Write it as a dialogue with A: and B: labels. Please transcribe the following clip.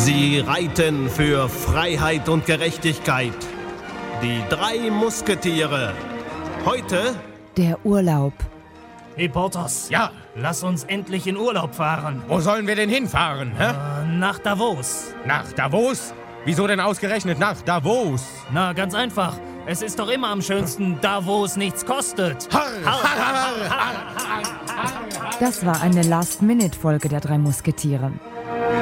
A: Sie reiten für Freiheit und Gerechtigkeit. Die 3 Musketiere. Heute
B: der Urlaub.
C: Hey Porthos.
D: Ja.
C: Lass uns endlich in Urlaub fahren.
D: Wo sollen wir denn hinfahren, hä?
C: Nach Davos.
D: Nach Davos? Wieso denn ausgerechnet nach Davos?
C: Na, ganz einfach. Es ist doch immer am schönsten, da wo es nichts kostet.
B: Das war eine Last-Minute-Folge der 3 Musketiere.